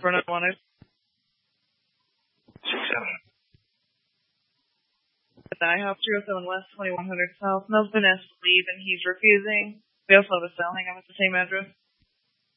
for another one. 6-7. IHOP 207 West, 2100 South. Mel's been asked to leave and he's refusing. We also have a cell. Hang on, it's the same address.